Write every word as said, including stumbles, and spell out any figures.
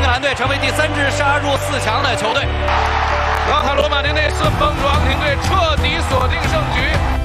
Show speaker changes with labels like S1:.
S1: 格兰队成为第三支杀入四强的球队。
S2: 老卡罗马尼内斯帮助阿根廷队彻底锁定胜局。